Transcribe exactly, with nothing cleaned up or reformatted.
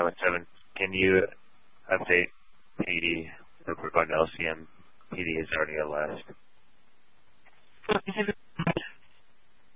seven seven. Can you update P D real quick on L C M? P D is already at last.